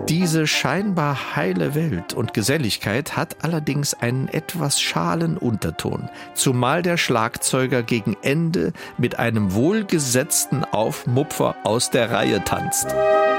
Diese scheinbar heile Welt und Geselligkeit hat allerdings einen etwas schalen Unterton, zumal der Schlagzeuger gegen Ende mit einem wohlgesetzten Aufmupfer aus der Reihe tanzt.